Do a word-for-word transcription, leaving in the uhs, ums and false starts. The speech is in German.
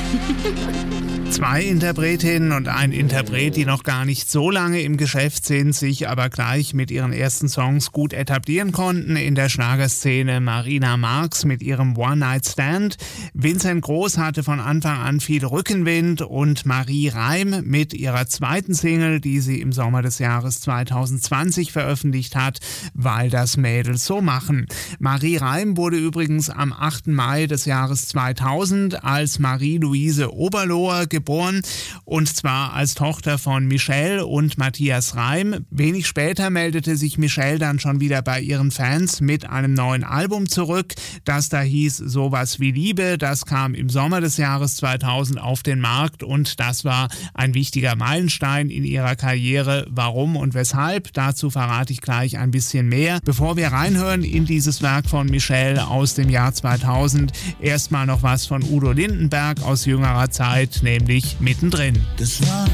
Zwei Interpretinnen und ein Interpret, die noch gar nicht so lange im Geschäft sind, sich aber gleich mit ihren ersten Songs gut etablieren konnten in der Schlagerszene. Marina Marx mit ihrem One Night Stand, Vincent Groß hatte von Anfang an viel Rückenwind und Marie Reim mit ihrer zweiten Single, die sie im Sommer des Jahres zwanzig zwanzig veröffentlicht hat, Weil das Mädels so machen. Marie Reim wurde übrigens am achten Mai des Jahres zweitausend als Marie-Louise Oberloher geboren, und zwar als Tochter von Michelle und Matthias Reim. Wenig später meldete sich Michelle dann schon wieder bei ihren Fans mit einem neuen Album zurück, das da hieß Sowas wie Liebe. Das kam im Sommer des Jahres zweitausend auf den Markt und das war ein wichtiger Meilenstein in ihrer Karriere. Warum und weshalb? Dazu verrate ich gleich ein bisschen mehr. Bevor wir reinhören in dieses Werk von Michelle aus dem Jahr zweitausend, erstmal noch was von Udo Lindenberg aus jüngerer Zeit, nämlich Mittendrin. Das war